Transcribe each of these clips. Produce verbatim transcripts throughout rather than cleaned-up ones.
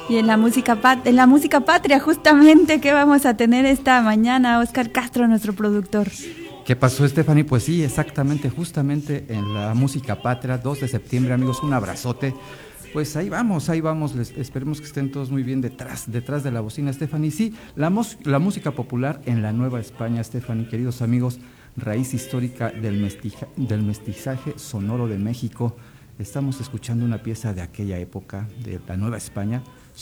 Y en la música pat en la música patria, justamente, ¿qué vamos a tener esta mañana? Oscar Castro, nuestro productor. ¿Qué pasó, Stephanie? Pues sí, exactamente, justamente en la música patria, dos de septiembre, amigos, un abrazote. Pues ahí vamos, ahí vamos, les, esperemos que estén todos muy bien detrás, detrás de la bocina, Stephanie. Sí, la, la música popular en la Nueva España, Stephanie, queridos amigos, raíz histórica del, mestija, del mestizaje sonoro de México. Estamos escuchando una pieza de aquella época, de la Nueva España,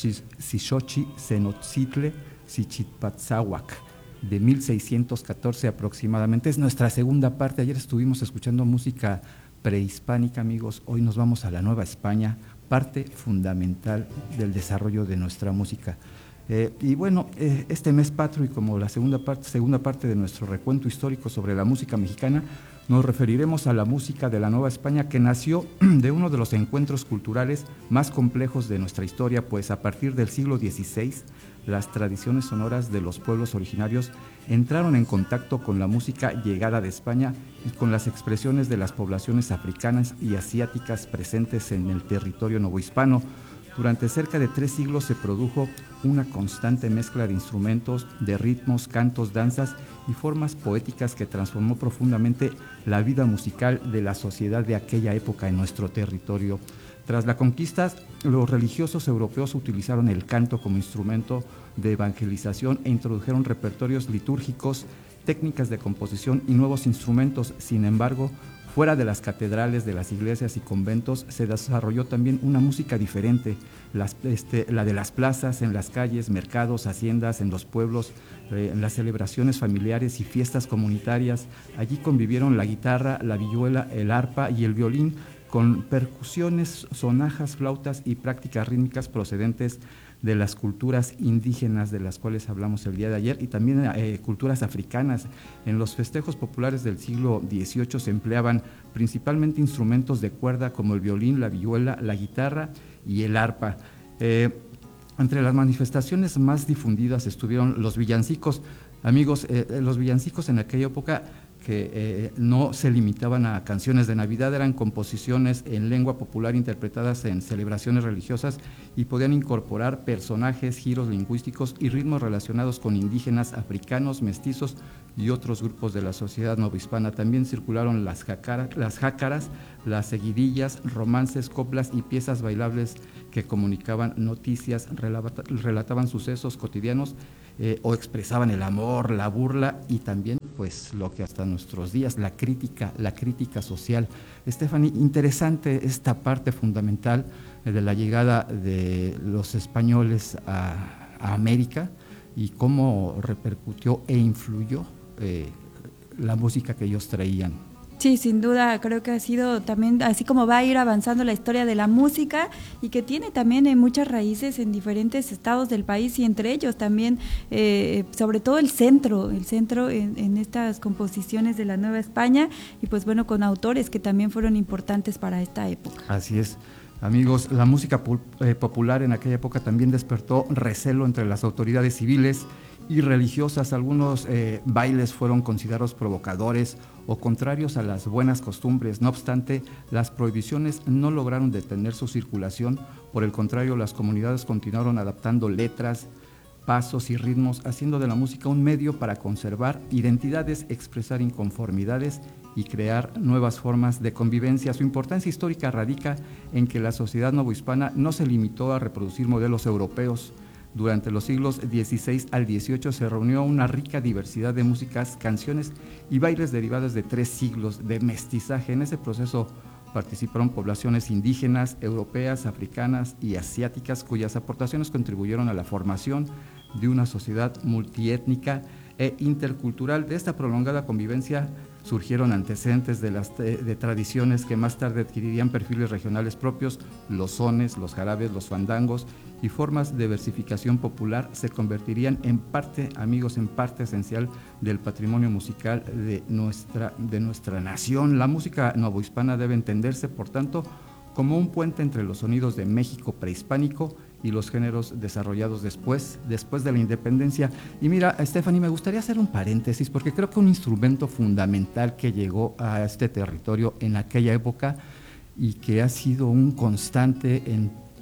Xixochi Cenochtitl Xichipatzahuac, de mil seiscientos catorce aproximadamente. Es nuestra segunda parte. Ayer estuvimos escuchando música prehispánica, amigos. Hoy nos vamos a la Nueva España, parte fundamental del desarrollo de nuestra música. Eh, y bueno, eh, este mes patrio y como la segunda parte, segunda parte de nuestro recuento histórico sobre la música mexicana, nos referiremos a la música de la Nueva España, que nació de uno de los encuentros culturales más complejos de nuestra historia, pues a partir del siglo dieciséis, las tradiciones sonoras de los pueblos originarios entraron en contacto con la música llegada de España y con las expresiones de las poblaciones africanas y asiáticas presentes en el territorio novohispano. Durante cerca de tres siglos se produjo una constante mezcla de instrumentos, de ritmos, cantos, danzas y formas poéticas que transformó profundamente la vida musical de la sociedad de aquella época en nuestro territorio. Tras la conquista, los religiosos europeos utilizaron el canto como instrumento de evangelización e introdujeron repertorios litúrgicos, técnicas de composición y nuevos instrumentos. Sin embargo, fuera de las catedrales, de las iglesias y conventos, se desarrolló también una música diferente, las, este, la de las plazas, en las calles, mercados, haciendas, en los pueblos, eh, en las celebraciones familiares y fiestas comunitarias. Allí convivieron la guitarra, la vihuela, el arpa y el violín, con percusiones, sonajas, flautas y prácticas rítmicas procedentes de las culturas indígenas de las cuales hablamos el día de ayer, y también eh, culturas africanas. En los festejos populares del siglo dieciocho se empleaban principalmente instrumentos de cuerda como el violín, la vihuela, la guitarra y el arpa. Eh, entre las manifestaciones más difundidas estuvieron los villancicos. Amigos, eh, los villancicos en aquella época que eh, no se limitaban a canciones de Navidad, eran composiciones en lengua popular interpretadas en celebraciones religiosas y podían incorporar personajes, giros lingüísticos y ritmos relacionados con indígenas, africanos, mestizos y otros grupos de la sociedad novohispana. También circularon las, jacara, las jácaras, las seguidillas, romances, coplas y piezas bailables que comunicaban noticias, relata, relataban sucesos cotidianos eh, o expresaban el amor, la burla y también pues lo que hasta nuestros días, la crítica, la crítica social. Stephanie, interesante esta parte fundamental de la llegada de los españoles a, a América y cómo repercutió e influyó eh, la música que ellos traían. Sí, sin duda, creo que ha sido también así como va a ir avanzando la historia de la música y que tiene también eh, muchas raíces en diferentes estados del país y entre ellos también, eh, sobre todo el centro, el centro en, en estas composiciones de la Nueva España y pues bueno, con autores que también fueron importantes para esta época. Así es. Amigos, la música eh, popular en aquella época también despertó recelo entre las autoridades civiles y religiosas. Algunos eh, bailes fueron considerados provocadores o contrarios a las buenas costumbres. No obstante, las prohibiciones no lograron detener su circulación. Por el contrario, las comunidades continuaron adaptando letras, pasos y ritmos, haciendo de la música un medio para conservar identidades, expresar inconformidades y crear nuevas formas de convivencia. Su importancia histórica radica en que la sociedad novohispana no se limitó a reproducir modelos europeos. Durante los siglos dieciséis al dieciocho se reunió una rica diversidad de músicas, canciones y bailes derivadas de tres siglos de mestizaje. En ese proceso participaron poblaciones indígenas, europeas, africanas y asiáticas, cuyas aportaciones contribuyeron a la formación de una sociedad multiétnica e intercultural. De esta prolongada convivencia surgieron antecedentes de, las, de, de tradiciones que más tarde adquirirían perfiles regionales propios. Los sones, los jarabes, los fandangos y formas de versificación popular se convertirían en parte, amigos, en parte esencial del patrimonio musical de nuestra, de nuestra nación. La música novohispana debe entenderse, por tanto, como un puente entre los sonidos de México prehispánico y los géneros desarrollados después, después de la independencia. Y mira, Stephanie, me gustaría hacer un paréntesis, porque creo que un instrumento fundamental que llegó a este territorio en aquella época y que ha sido un constante en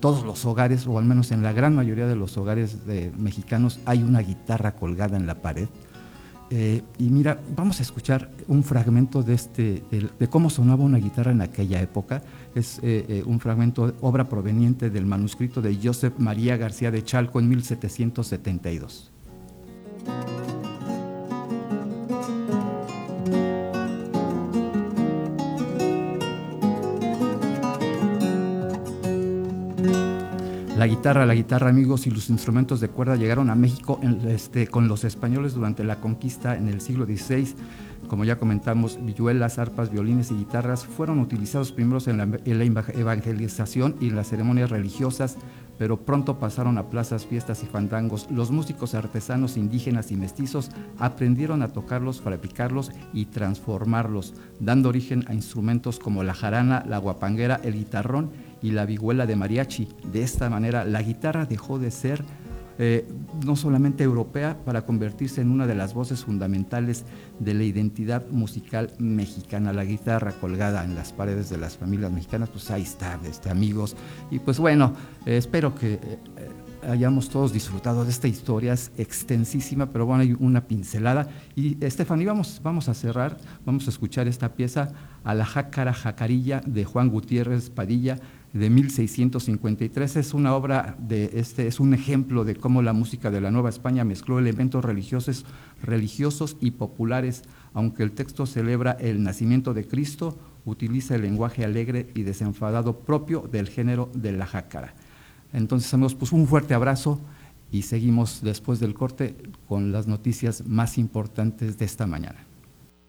todos los hogares, o al menos en la gran mayoría de los hogares de mexicanos, hay una guitarra colgada en la pared. Eh, y mira, vamos a escuchar un fragmento de, este, de, de cómo sonaba una guitarra en aquella época. Es eh, eh, un fragmento de obra proveniente del manuscrito de Josep María García de Chalco en mil setecientos setenta y dos. La guitarra, la guitarra, amigos, y los instrumentos de cuerda llegaron a México en, este, con los españoles durante la conquista en el siglo dieciséis. Como ya comentamos, vihuelas, arpas, violines y guitarras fueron utilizados primero en la, en la evangelización y en las ceremonias religiosas, pero pronto pasaron a plazas, fiestas y fandangos. Los músicos artesanos indígenas y mestizos aprendieron a tocarlos, fabricarlos y transformarlos, dando origen a instrumentos como la jarana, la guapanguera, el guitarrón y la vihuela de mariachi. De esta manera, la guitarra dejó de ser eh, no solamente europea para convertirse en una de las voces fundamentales de la identidad musical mexicana. La guitarra colgada en las paredes de las familias mexicanas, pues ahí está, este, amigos. Y pues bueno, eh, espero que eh, hayamos todos disfrutado de esta historia. Es extensísima, pero bueno, hay una pincelada. Y Estefany, vamos, vamos a cerrar, vamos a escuchar esta pieza, A la jácara jacarilla, de Juan Gutiérrez Padilla, de mil seiscientos cincuenta y tres. Es una obra de este, es un ejemplo de cómo la música de la Nueva España mezcló elementos religiosos, religiosos y populares. Aunque el texto celebra el nacimiento de Cristo, utiliza el lenguaje alegre y desenfadado propio del género de la jácara. Entonces, amigos, pues un fuerte abrazo y seguimos después del corte con las noticias más importantes de esta mañana.